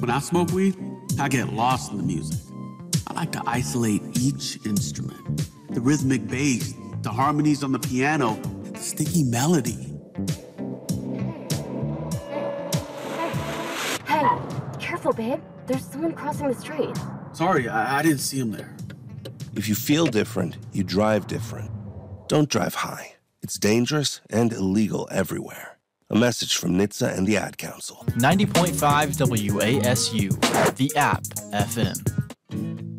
When I smoke weed, I get lost in the music. I like to isolate each instrument. The rhythmic bass, the harmonies on the piano, the sticky melody. Hey, careful, babe. There's someone crossing the street. Sorry, I didn't see him there. If you feel different, you drive different. Don't drive high. It's dangerous and illegal everywhere. A message from NHTSA and the Ad Council. 90.5 WASU, the app FM.